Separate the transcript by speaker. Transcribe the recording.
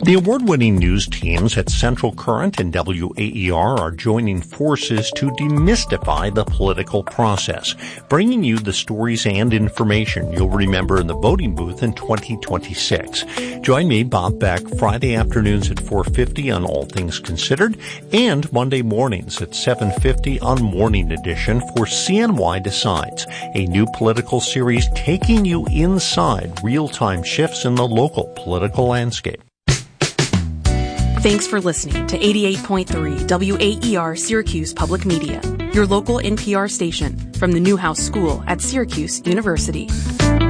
Speaker 1: The award-winning news teams at Central Current and WAER are joining forces to demystify the political process, bringing you the stories and information you'll remember in the voting booth in 2026. Join me, Bob Beck, Friday afternoons at 4:50 on All Things Considered, and Monday mornings at 7:50 on Morning Edition for CNY Decides, a new political series taking you inside real-time shifts in the local political landscape.
Speaker 2: Thanks for listening to 88.3 WAER Syracuse Public Media, your local NPR station from the Newhouse School at Syracuse University.